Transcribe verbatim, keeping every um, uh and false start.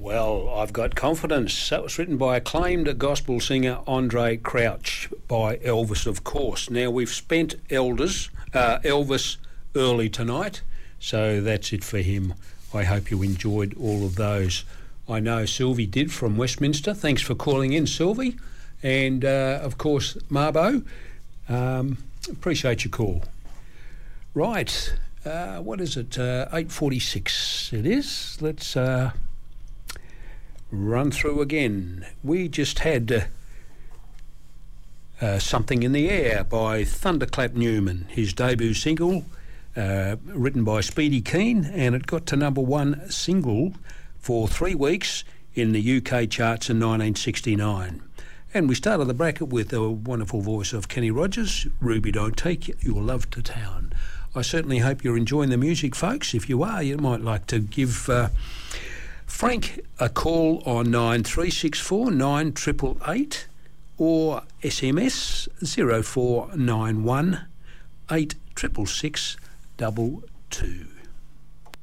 Well, I've got confidence. That was written by acclaimed gospel singer Andre Crouch, by Elvis, of course. Now, we've spent Elders, uh, Elvis early tonight, so that's it for him. I hope you enjoyed all of those. I know Sylvie did from Westminster. Thanks for calling in, Sylvie. And, uh, of course, Marbo, um, appreciate your call. Right, uh, what is it? Uh, eight forty-six it is. Let's uh, run through again. We just had uh, uh, Something in the Air by Thunderclap Newman, his debut single, uh, written by Speedy Keen, and it got to number one single for three weeks in the U K charts in nineteen sixty-nine. And we started the bracket with the wonderful voice of Kenny Rogers, Ruby Don't Take Your Love to Town. I certainly hope you're enjoying the music, folks. If you are, you might like to give uh, Frank a call on nine three six four nine eight eight eight or S M S zero four nine one eight six six six two two.